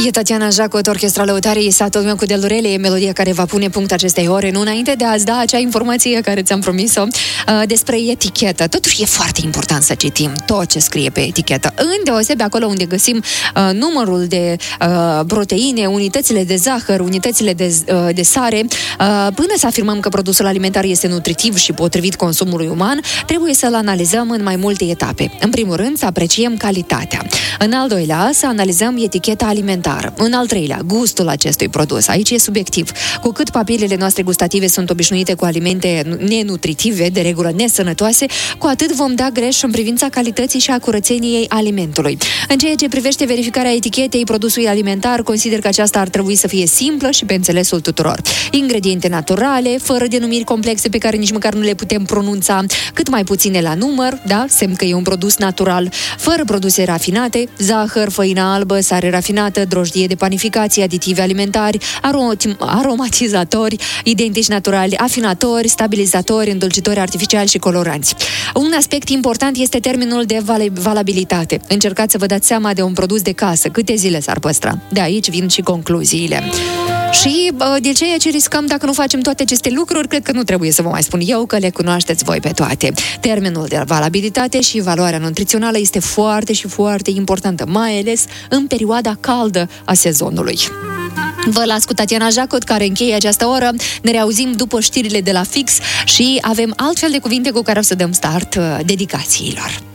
E Tatiana Jacot, Orchestra Lăutarii, Satul meu cu Delurele, e melodia care va pune punct acestei ore, nu înainte de a-ți da acea informație care ți-am promis-o despre etichetă. Totuși e foarte important să citim tot ce scrie pe etichetă, îndeosebi acolo unde găsim numărul de proteine, unitățile de zahăr, unitățile de sare. Până să afirmăm că produsul alimentar este nutritiv și potrivit consumului uman, trebuie să-l analizăm în mai multe etape. În primul rând, să apreciem calitatea. În al doilea, să analizăm eticheta alimentară. În al treilea, gustul acestui produs. Aici e subiectiv. Cu cât papilele noastre gustative sunt obișnuite cu alimente nenutritive, de regulă nesănătoase, cu atât vom da greș în privința calității și a curățeniei alimentului. În ceea ce privește verificarea etichetei produsului alimentar, consider că aceasta ar trebui să fie simplă și pe înțelesul tuturor. Ingrediente naturale, fără denumiri complexe pe care nici măcar nu le putem pronunța, cât mai puține la număr, da, semn că e un produs natural, fără produse rafinate, zahăr, făină albă, sare rafinată, drojdie de panificație, aditivi alimentari, aromatizatori, identici naturali, afinatori, stabilizatori, îndulcitori artificiali și coloranți. Un aspect important este termenul de valabilitate. Încercați să vă dați seama de un produs de casă, câte zile s-ar păstra. De aici vin și concluziile. Și de ceea ce riscăm dacă nu facem toate aceste lucruri, cred că nu trebuie să vă mai spun eu, că le cunoașteți voi pe toate. Termenul de valabilitate și valoarea nutrițională este foarte și foarte importantă, mai ales în perioada caldă a sezonului. Vă las cu Tatiana Jacot, care încheie această oră. Ne reauzim după știrile de la Fix și avem altfel de cuvinte cu care o să dăm start dedicațiilor.